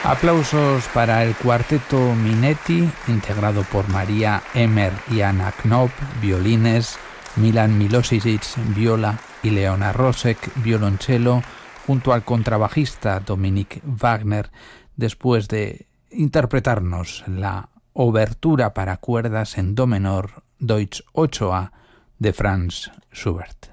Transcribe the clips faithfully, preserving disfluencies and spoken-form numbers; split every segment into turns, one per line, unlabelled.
Aplausos para el cuarteto Minetti, integrado por María Emmer y Anna Knopp, violines, Milan Milosevic, viola y Leona Rosek, violonchelo, junto al contrabajista Dominik Wagner, después de interpretarnos la obertura para cuerdas en do menor Deutsch ocho A de Franz Schubert.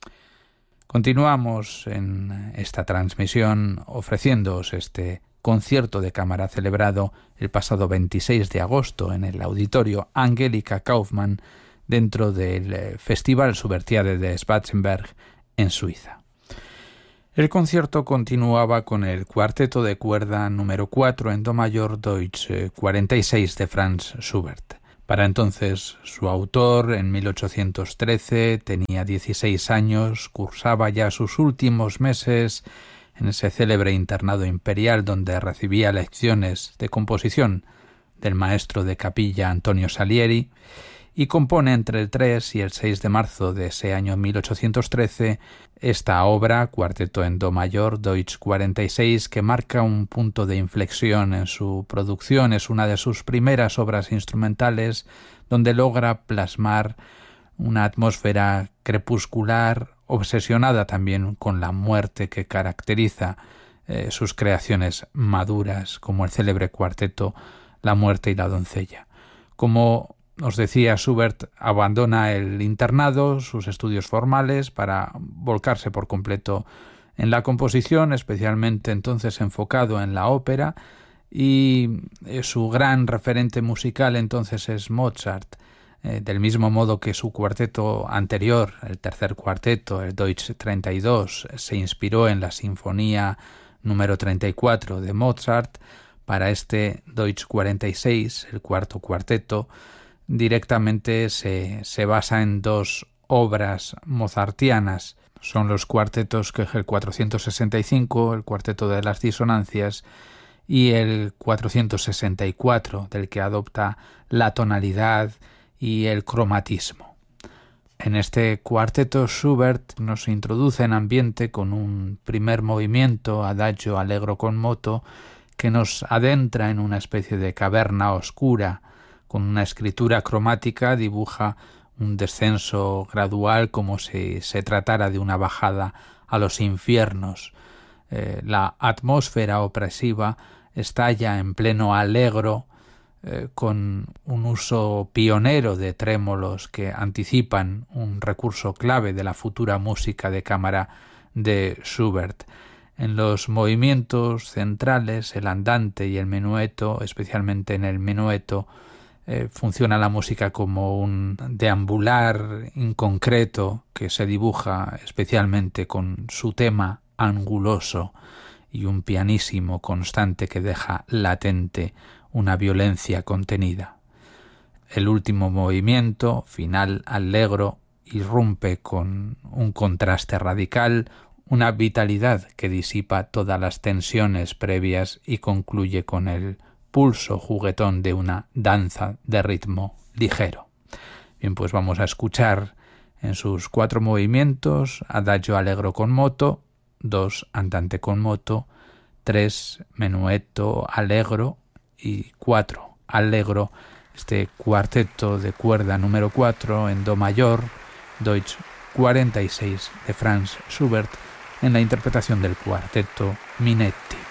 Continuamos en esta transmisión ofreciéndoos este concierto de cámara celebrado el pasado veintiséis de agosto en el auditorio Angelika Kaufmann dentro del Festival Schubertiade de Schwarzenberg en Suiza. El concierto continuaba con el cuarteto de cuerda número cuatro en do mayor Deutsch cuarenta y seis de Franz Schubert. Para entonces su autor, en mil ochocientos trece, tenía dieciséis años, cursaba ya sus últimos meses en ese célebre internado imperial donde recibía lecciones de composición del maestro de capilla Antonio Salieri, y compone entre el tres y el seis de marzo de ese año mil ochocientos trece esta obra, cuarteto en do mayor, Deutsch cuarenta y seis, que marca un punto de inflexión en su producción. Es una de sus primeras obras instrumentales donde logra plasmar una atmósfera crepuscular, obsesionada también con la muerte que caracteriza eh, sus creaciones maduras, como el célebre cuarteto La muerte y la doncella. Como os decía, Schubert abandona el internado, sus estudios formales, para volcarse por completo en la composición, especialmente entonces enfocado en la ópera, y su gran referente musical entonces es Mozart. Eh, del mismo modo que su cuarteto anterior, el tercer cuarteto, el Deutsch treinta y dos, se inspiró en la sinfonía número treinta y cuatro de Mozart, para este Deutsch cuarenta y seis, el cuarto cuarteto, directamente se, se basa en dos obras mozartianas. Son los cuartetos que el cuatrocientos sesenta y cinco, el cuarteto de las disonancias, y el cuatrocientos sesenta y cuatro, del que adopta la tonalidad y el cromatismo. En este cuarteto Schubert nos introduce en ambiente con un primer movimiento, adagio allegro con moto, que nos adentra en una especie de caverna oscura. Con una escritura cromática dibuja un descenso gradual como si se tratara de una bajada a los infiernos. Eh, la atmósfera opresiva estalla en pleno allegro, Eh, con un uso pionero de trémolos que anticipan un recurso clave de la futura música de cámara de Schubert. En los movimientos centrales, el andante y el menueto, especialmente en el menueto, eh, funciona la música como un deambular inconcreto que se dibuja especialmente con su tema anguloso y un pianísimo constante que deja latente una violencia contenida. El último movimiento, final allegro, irrumpe con un contraste radical, una vitalidad que disipa todas las tensiones previas y concluye con el pulso juguetón de una danza de ritmo ligero. Bien, pues vamos a escuchar en sus cuatro movimientos: adagio allegro con moto, dos andante con moto, tres menueto allegro y cuatro allegro, este cuarteto de cuerda número cuatro en do mayor, Deutsch cuarenta y seis de Franz Schubert, en la interpretación del cuarteto Minetti.